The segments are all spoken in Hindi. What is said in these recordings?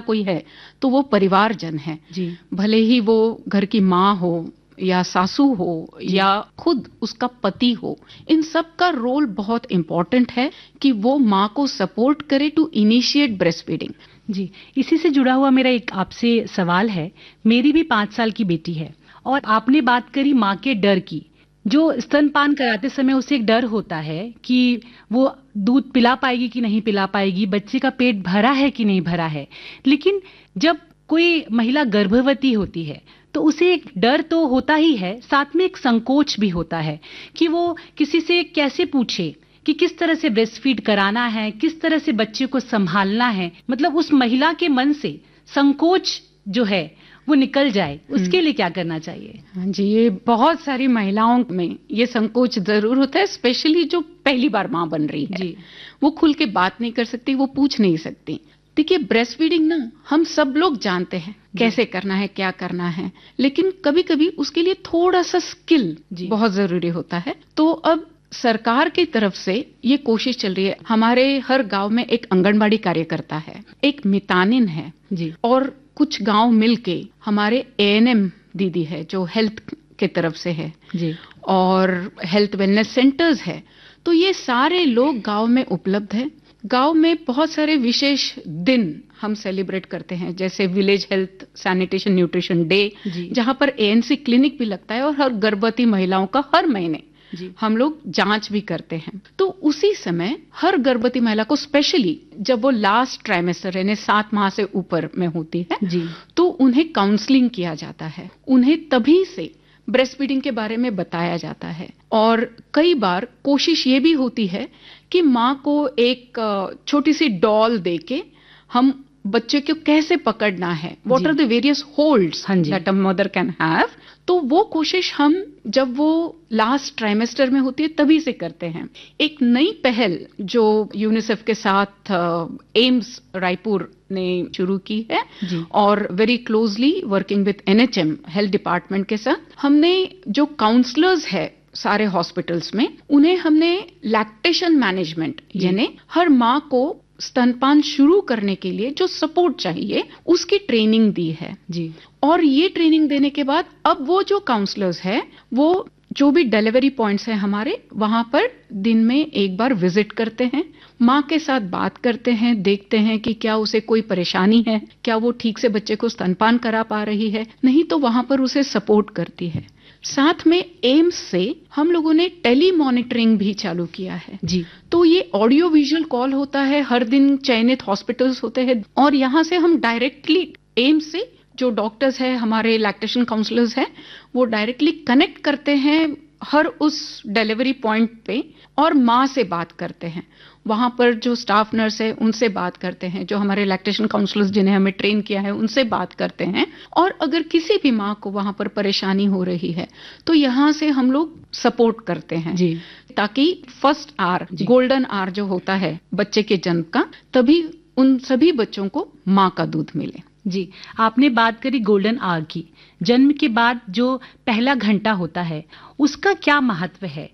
कोई है तो वो परिवारजन है जी। भले ही वो घर की माँ हो या सासू हो या खुद उसका पति हो, इन सब का रोल बहुत इंपॉर्टेंट है कि वो माँ को सपोर्ट करे टू इनिशिएट ब्रेस्ट फीडिंग। जी, इसी से जुड़ा हुआ मेरा एक आपसे सवाल है। मेरी भी 5 साल की बेटी है और आपने बात करी माँ के डर की। जो स्तनपान कराते समय उसे एक डर होता है कि वो दूध पिला पाएगी कि नहीं पिला पाएगी, बच्चे का पेट भरा है कि नहीं भरा है। लेकिन जब कोई महिला गर्भवती होती है तो उसे एक डर तो होता ही है, साथ में एक संकोच भी होता है कि वो किसी से कैसे पूछे कि किस तरह से ब्रेस्ट फीड कराना है, किस तरह से बच्चे को संभालना है। मतलब उस महिला के मन से संकोच जो है वो निकल जाए, उसके लिए क्या करना चाहिए? हाँ जी, ये बहुत सारी महिलाओं में ये संकोच जरूर होता है, स्पेशली जो पहली बार माँ बन रही है। जी। वो खुल के बात नहीं कर सकती, वो पूछ नहीं सकती। देखिए, ब्रेस्ट फीडिंग ना हम सब लोग जानते हैं कैसे करना है, क्या करना है, लेकिन कभी कभी उसके लिए थोड़ा सा स्किल बहुत जरूरी होता है। तो अब सरकार की तरफ से ये कोशिश चल रही है, हमारे हर गांव में एक आंगनबाड़ी कार्यकर्ता है, एक मितानिन है जी। और कुछ गांव मिलके हमारे एएनएम दीदी है जो हेल्थ के तरफ से है जी। और हेल्थ वेलनेस सेंटर्स है। तो ये सारे लोग गांव में उपलब्ध है। गांव में बहुत सारे विशेष दिन हम सेलिब्रेट करते हैं, जैसे village health sanitation nutrition day, जहां पर एएनसी क्लिनिक भी लगता है और हर गर्भवती महिलाओं का हर महीने हम लोग जांच भी करते हैं। तो उसी समय हर गर्भवती महिला को, स्पेशली जब वो लास्ट ट्राइमेस्टर यानी 7 माह से ऊपर में होती है, तो उन्हें काउंसलिंग किया जाता है। उन्हें तभी से ब्रेस्ट फीडिंग के बारे में बताया जाता है और कई बार कोशिश ये भी होती है कि माँ को एक छोटी सी डॉल देके हम बच्चे को कैसे पकड़ना है, what are the various holds that a mother can have. तो वो कोशिश हम जब वो लास्ट ट्राइमेस्टर में होती है तभी से करते हैं। एक नई पहल जो यूनिसेफ के साथ एम्स रायपुर ने शुरू की है और very closely working with NHM health department के साथ, हमने जो काउंसलर्स है सारे हॉस्पिटल्स में, उन्हें हमने लैक्टेशन मैनेजमेंट यानी हर माँ को स्तनपान शुरू करने के लिए जो सपोर्ट चाहिए उसकी ट्रेनिंग दी है जी। और ये ट्रेनिंग देने के बाद अब वो जो काउंसलर्स है वो जो भी डिलीवरी पॉइंट्स हैं हमारे, वहां पर दिन में एक बार विजिट करते हैं, माँ के साथ बात करते हैं, देखते हैं कि क्या उसे कोई परेशानी है, क्या वो ठीक से बच्चे को स्तनपान करा पा रही है, नहीं तो वहां पर उसे सपोर्ट करती है। साथ में एम्स से हम लोगों ने टेली मॉनिटरिंग भी चालू किया है जी। तो ये ऑडियो विजुअल कॉल होता है, हर दिन चयनित हॉस्पिटल्स होते हैं और यहाँ से हम डायरेक्टली एम्स से जो डॉक्टर्स हैं, हमारे लैक्टेशन काउंसलर्स हैं, वो डायरेक्टली कनेक्ट करते हैं हर उस डिलीवरी पॉइंट पे और माँ से बात करते हैं। वहां पर जो स्टाफ नर्स है उनसे बात करते हैं, जो हमारे लैक्टेशन काउंसलर्स जिन्हें हमें ट्रेन किया है उनसे बात करते हैं। और अगर किसी भी माँ को वहां पर परेशानी हो रही है तो यहाँ से हम लोग सपोर्ट करते हैं जी, ताकि फर्स्ट आवर गोल्डन आवर जो होता है बच्चे के जन्म का, तभी उन सभी बच्चों को माँ का दूध मिले जी। आपने बात करी गोल्डन आवर की, जन्म के बाद जो पहला घंटा होता है उसका क्या महत्व है?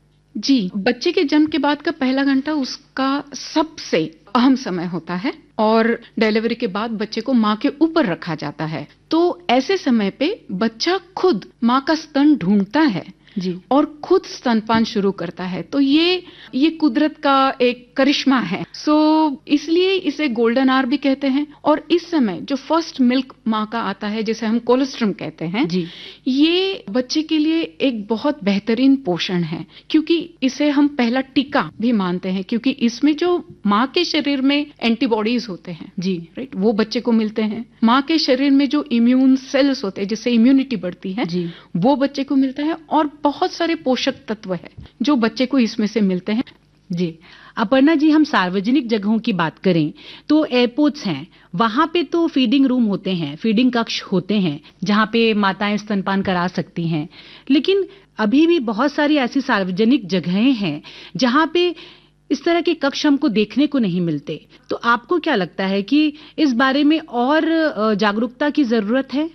जी, बच्चे के जन्म के बाद का पहला घंटा उसका सबसे अहम समय होता है और डिलीवरी के बाद बच्चे को माँ के ऊपर रखा जाता है। तो ऐसे समय पे बच्चा खुद माँ का स्तन ढूंढता है जी और खुद स्तनपान शुरू करता है। तो ये कुदरत का एक करिश्मा है। इसलिए इसे गोल्डन आवर भी कहते हैं। और इस समय जो फर्स्ट मिल्क माँ का आता है, जिसे हम कोलोस्ट्रम कहते हैं जी, ये बच्चे के लिए एक बहुत बेहतरीन पोषण है, क्योंकि इसे हम पहला टीका भी मानते हैं, क्योंकि इसमें जो माँ के शरीर में एंटीबॉडीज होते हैं जी, राइट, वो बच्चे को मिलते हैं। माँ के शरीर में जो इम्यून सेल्स होते हैं जिससे इम्यूनिटी बढ़ती है जी, वो बच्चे को मिलता है और बहुत सारे पोषक तत्व है जो बच्चे को इसमें से मिलते हैं जी। अपर्णा जी, हम सार्वजनिक जगहों की बात करें तो एयरपोर्ट्स हैं, वहां पे तो फीडिंग रूम होते हैं, फीडिंग कक्ष होते हैं जहां पे माताएं स्तनपान करा सकती हैं। लेकिन अभी भी बहुत सारी ऐसी सार्वजनिक जगहें हैं जहां पे इस तरह के कक्ष हमको देखने को नहीं मिलते। तो आपको क्या लगता है कि इस बारे में और जागरूकता की जरूरत है?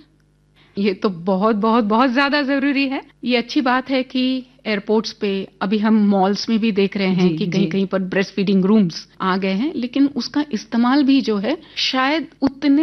ये तो बहुत बहुत बहुत ज्यादा जरूरी है। ये अच्छी बात है कि एयरपोर्ट्स पे, अभी हम मॉल्स में भी देख रहे हैं कि कहीं कहीं पर ब्रेस्ट फीडिंग रूम्स आ गए हैं, लेकिन उसका इस्तेमाल भी जो है शायद उतने